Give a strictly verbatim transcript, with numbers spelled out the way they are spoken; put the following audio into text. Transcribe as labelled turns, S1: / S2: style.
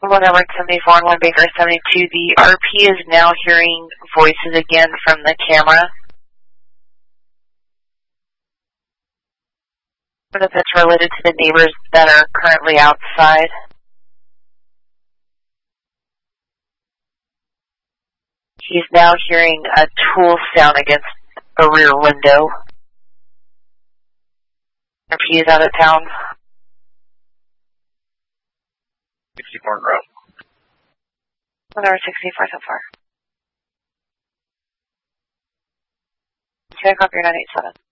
S1: one over seventy-four and one Baker seventy-two, the R P is now hearing voices again from the camera. But if it's related to the neighbors that are currently outside. He's now hearing a tool sound against a rear window. R P is out of town.
S2: sixty-four in row.
S1: one over sixty-four so far. Check off your nine eight seven.